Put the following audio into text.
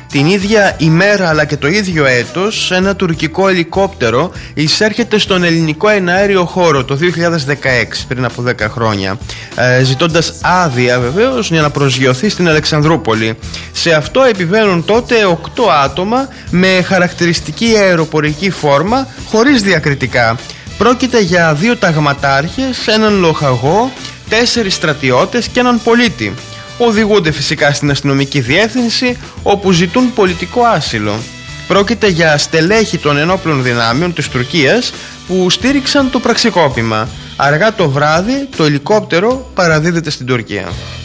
Την ίδια ημέρα αλλά και το ίδιο έτος, ένα τουρκικό ελικόπτερο εισέρχεται στον ελληνικό εναέριο χώρο το 2016, πριν από 10 χρόνια, ζητώντας άδεια βεβαίως για να προσγειωθεί στην Αλεξανδρούπολη. Σε αυτό επιβαίνουν τότε 8 άτομα με χαρακτηριστική αεροπορική φόρμα, χωρίς διακριτικά. Πρόκειται για 2 ταγματάρχες, έναν λοχαγό, 4 στρατιώτες και έναν πολίτη. Οδηγούνται φυσικά στην αστυνομική διεύθυνση, όπου ζητούν πολιτικό άσυλο. Πρόκειται για στελέχη των ενόπλων δυνάμεων της Τουρκίας που στήριξαν το πραξικόπημα. Αργά το βράδυ το ελικόπτερο παραδίδεται στην Τουρκία.